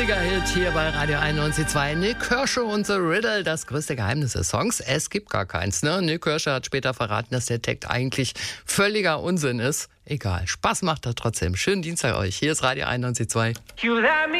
80er-Hit hier bei Radio 91.2. Nick Kershaw und The Riddle, das größte Geheimnis des Songs. Es gibt gar keins, ne? Nick Kershaw hat später verraten, dass der Text eigentlich völliger Unsinn ist. Egal, Spaß macht er trotzdem. Schönen Dienstag euch. Hier ist Radio 91.2.